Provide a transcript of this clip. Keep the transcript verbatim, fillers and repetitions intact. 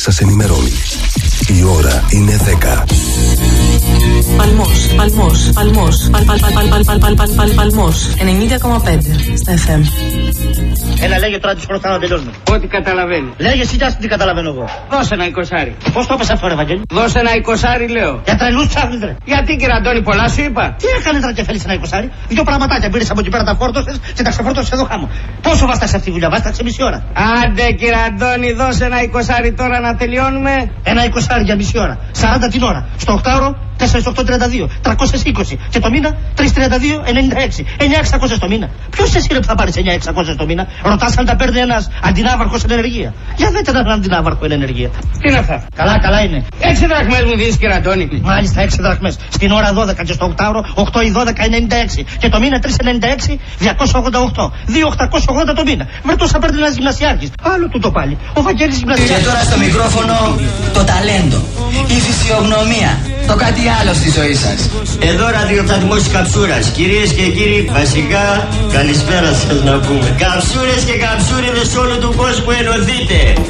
σας ενημερώνει. Η ώρα είναι δέκα. Παλμός, Παλμός, Παλμός, Παλ, Παλ, Παλ, Παλ, Παλ, Παλ, Παλ, Παλ, Παλμός, ενενήντα κόμμα πέντε στα εφ εμ. Έλα, λέγε τώρα τις χρωστάω να τελειώσουμε. Ό,τι καταλαβαίνει. Λέγε εσύ, τι καταλαβαίνω εγώ. Δώσε ένα εικοσάρι. Πώς το έπες αυτό, ρε Βαγγέλη? Δώσε ένα εικοσάρι, λέω. Για τρελούς ψάχνεις, ρε. Γιατί, κύριε Αντώνη, πολλά σου είπα. Τι έκανες ρε και θέλεις ένα εικοσάρι? Δύο πραγματάκια πήρες από εκεί πέρα, τα φόρτωσες και τα ξεφόρτωσες εδώ χάμω. Πόσο βάσταξε αυτή η δουλειά? Βάσταξε μισή ώρα. Άντε, κύριε Αντώνη, δώσε ένα εικοσάρι τώρα να τελειώνουμε. Ένα εικοσάρι για μισή ώρα. σαράντα την ώρα. Στο οκτάωρο τέσσερα οκτώ τριάντα δύο. τριακόσια είκοσι. Και το μήνα τριακόσια τριάντα δύο ενενήντα έξι. εννιά εξακόσια το μήνα. Ποιος εσύ ρε που θα πάρεις εννιά εξακόσια το μήνα? Ρωτάς αν τα παίρνει ένας αντινάβαρχος εν ενεργεία. Για δείτε έναν αντινάβαρχο εν ενεργεία. Τι είναι αυτά? Καλά, καλά είναι. Έξι δραχμές μου δίνεις, κύριε Αντώνη. Μάλιστα, έξι δραχμές. Στην ώρα δώδεκα και στο οκτάωρο οκτώ ή δώδεκα ενενήντα έξι. Και το μήνα τριακόσια ενενήντα έξι διακόσια ογδόντα οκτώ. δύο χιλιάδες οκτακόσια ογδόντα το μήνα. Βρε τόσα παίρνει ένας γυμνασιάρχης. Άλλο του το πάλι. Ο Βαγγέλης γυμνασιάρχης. Και τώρα στο μικρόφωνο το ταλέντο, η φυσιογνωμία, το κάτι άλλο στη ζωή σας. Εδώ ραδιοφθαλμός Καψούρας. Κυρίες και κύριοι, βασικά καλησπέρα σας να πούμε. Καψούρες και καψούριδες όλου του κόσμου, ενωθείτε.